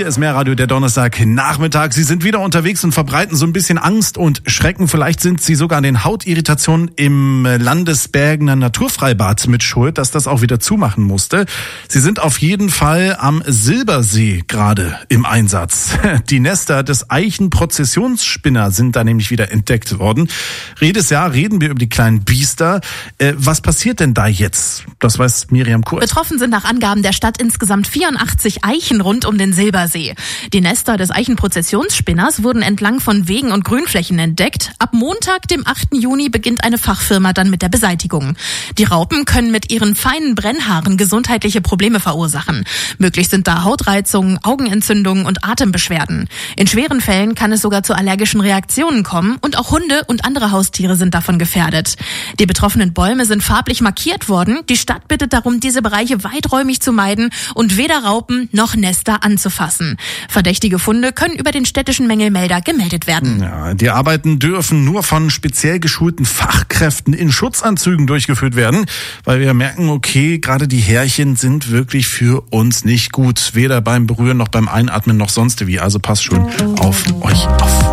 Hier ist Mehrradio, der Donnerstagnachmittag. Sie sind wieder unterwegs und verbreiten so ein bisschen Angst und Schrecken. Vielleicht sind Sie sogar an den Hautirritationen im Landesbergener Naturfreibad mit schuld, dass das auch wieder zumachen musste. Sie sind auf jeden Fall am Silbersee gerade im Einsatz. Die Nester des Eichenprozessionsspinner sind da nämlich wieder entdeckt worden. Jedes Jahr reden wir über die kleinen Biester. Was passiert denn da jetzt? Das weiß Miriam Kurz. Betroffen sind nach Angaben der Stadt insgesamt 84 Eichen rund um den Silbersee. Die Nester des Eichenprozessionsspinners wurden entlang von Wegen und Grünflächen entdeckt. Ab Montag, dem 8. Juni, beginnt eine Fachfirma dann mit der Beseitigung. Die Raupen können mit ihren feinen Brennhaaren gesundheitliche Probleme verursachen. Möglich sind da Hautreizungen, Augenentzündungen und Atembeschwerden. In schweren Fällen kann es sogar zu allergischen Reaktionen kommen und auch Hunde und andere Haustiere sind davon gefährdet. Die betroffenen Bäume sind farblich markiert worden. Die Stadt bittet darum, diese Bereiche weiträumig zu meiden und weder Raupen noch Nester anzufassen. Verdächtige Funde können über den städtischen Mängelmelder gemeldet werden. Ja, die Arbeiten dürfen nur von speziell geschulten Fachkräften in Schutzanzügen durchgeführt werden, weil wir merken, okay, gerade die Härchen sind wirklich für uns nicht gut. Weder beim Berühren noch beim Einatmen noch sonst wie. Also passt schon auf euch auf.